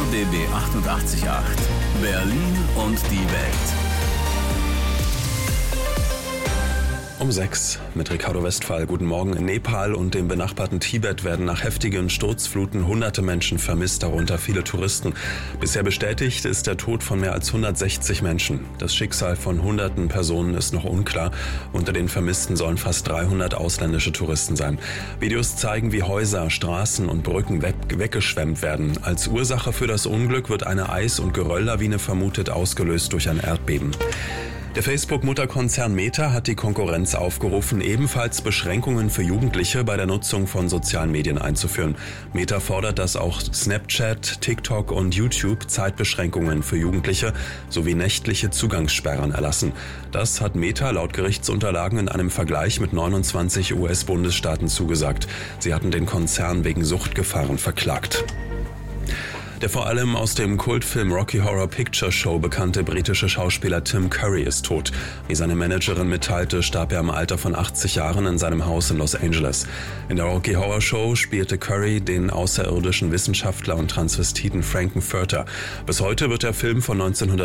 RBB 88.8 Berlin und die Welt. Um 6 mit Ricardo Westphal. Guten Morgen. In Nepal und dem benachbarten Tibet werden nach heftigen Sturzfluten hunderte Menschen vermisst, darunter viele Touristen. Bisher bestätigt ist der Tod von mehr als 160 Menschen. Das Schicksal von hunderten Personen ist noch unklar. Unter den Vermissten sollen fast 300 ausländische Touristen sein. Videos zeigen, wie Häuser, Straßen und Brücken weggeschwemmt werden. Als Ursache für das Unglück wird eine Eis- und Gerölllawine vermutet, ausgelöst durch ein Erdbeben. Der Facebook-Mutterkonzern Meta hat die Konkurrenz aufgerufen, ebenfalls Beschränkungen für Jugendliche bei der Nutzung von sozialen Medien einzuführen. Meta fordert, dass auch Snapchat, TikTok und YouTube Zeitbeschränkungen für Jugendliche sowie nächtliche Zugangssperren erlassen. Das hat Meta laut Gerichtsunterlagen in einem Vergleich mit 29 US-Bundesstaaten zugesagt. Sie hatten den Konzern wegen Suchtgefahren verklagt. Der vor allem aus dem Kultfilm Rocky Horror Picture Show bekannte britische Schauspieler Tim Curry ist tot. Wie seine Managerin mitteilte, starb er im Alter von 80 Jahren in seinem Haus in Los Angeles. In der Rocky Horror Show spielte Curry den außerirdischen Wissenschaftler und Transvestiten Frank-N-Furter. Bis heute wird der Film von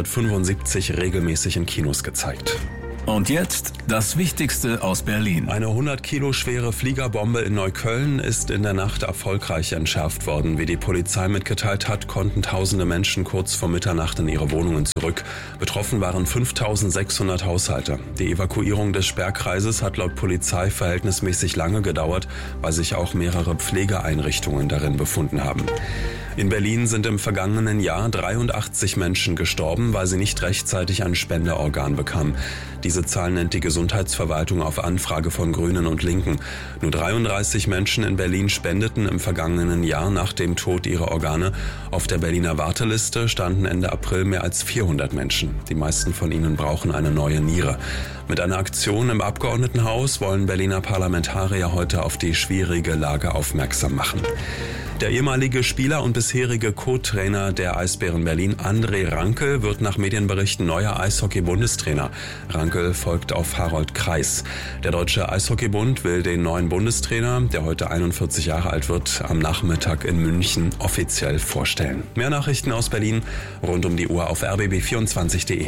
1975 regelmäßig in Kinos gezeigt. Und jetzt das Wichtigste aus Berlin. Eine 100 Kilo schwere Fliegerbombe in Neukölln ist in der Nacht erfolgreich entschärft worden. Wie die Polizei mitgeteilt hat, konnten tausende Menschen kurz vor Mitternacht in ihre Wohnungen zurück. Betroffen waren 5.600 Haushalte. Die Evakuierung des Sperrkreises hat laut Polizei verhältnismäßig lange gedauert, weil sich auch mehrere Pflegeeinrichtungen darin befunden haben. In Berlin sind im vergangenen Jahr 83 Menschen gestorben, weil sie nicht rechtzeitig ein Spenderorgan bekamen. Diese Zahl nennt die Gesundheitsverwaltung auf Anfrage von Grünen und Linken. Nur 33 Menschen in Berlin spendeten im vergangenen Jahr nach dem Tod ihre Organe. Auf der Berliner Warteliste standen Ende April mehr als 400 Menschen. Die meisten von ihnen brauchen eine neue Niere. Mit einer Aktion im Abgeordnetenhaus wollen Berliner Parlamentarier heute auf die schwierige Lage aufmerksam machen. Der ehemalige Spieler und bisherige Co-Trainer der Eisbären Berlin, André Rankel, wird nach Medienberichten neuer Eishockey-Bundestrainer. Rankel folgt auf Harold Kreis. Der Deutsche Eishockeybund will den neuen Bundestrainer, der heute 41 Jahre alt wird, am Nachmittag in München offiziell vorstellen. Mehr Nachrichten aus Berlin rund um die Uhr auf rbb24.de.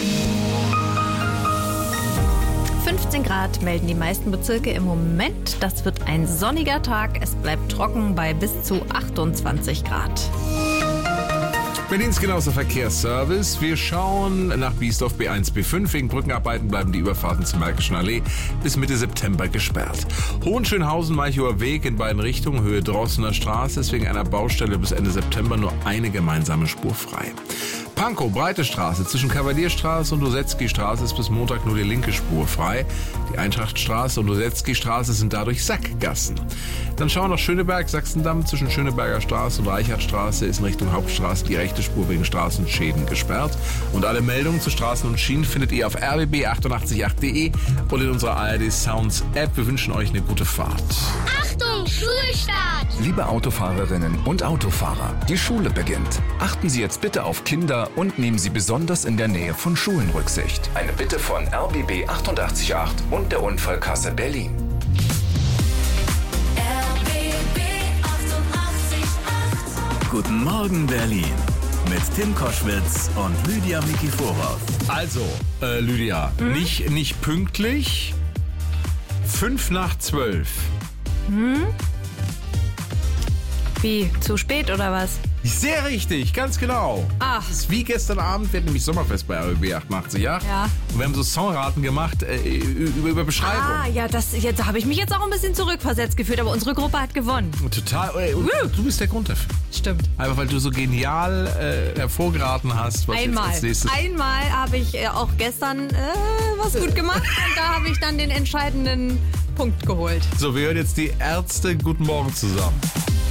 15 Grad melden die meisten Bezirke im Moment. Das wird ein sonniger Tag. Es bleibt trocken bei bis zu 28 Grad. Berlins genauer Verkehrsservice. Wir schauen nach Biesdorf B1, B5. Wegen Brückenarbeiten bleiben die Überfahrten zur Märkischen Allee bis Mitte September gesperrt. Hohenschönhausen, Malchower Weg in beiden Richtungen, Höhe Drossener Straße, ist wegen einer Baustelle bis Ende September nur eine gemeinsame Spur frei. Pankow, Breite Straße, zwischen Kavalierstraße und Osetzky-Straße ist bis Montag nur die linke Spur frei. Die Eintrachtstraße und Osetzky-Straße sind dadurch Sackgassen. Dann schauen wir nach Schöneberg, Sachsendamm, zwischen Schöneberger Straße und Reichertstraße ist in Richtung Hauptstraße die rechte Spur wegen Straßenschäden gesperrt. Und alle Meldungen zu Straßen und Schienen findet ihr auf rbb888.de und in unserer ARD Sounds App. Wir wünschen euch eine gute Fahrt. Achtung, Schulstart! Liebe Autofahrerinnen und Autofahrer, die Schule beginnt. Achten Sie jetzt bitte auf Kinder und nehmen Sie besonders in der Nähe von Schulen Rücksicht. Eine Bitte von RBB 88.8 und der Unfallkasse Berlin. RBB 88.8. Guten Morgen Berlin mit Tim Koschwitz und Lydia Mikiforov. Also, Lydia, nicht pünktlich, 11:55. Wie, zu spät oder was? Sehr richtig, ganz genau. Ach. Das ist wie gestern Abend, wir hatten nämlich Sommerfest bei RBB 88, ja? Ja. Und wir haben so Songraten gemacht über Beschreibung. Ah, ja, jetzt habe ich mich jetzt auch ein bisschen zurückversetzt gefühlt, aber unsere Gruppe hat gewonnen. Total. Und du bist der Grund dafür. Stimmt. Einfach weil du so genial hervorgeraten hast, was jetzt als nächstes. Einmal habe ich auch gestern was gut gemacht und da habe ich dann den entscheidenden Punkt geholt. So, wir hören jetzt die Ärzte. Guten Morgen zusammen.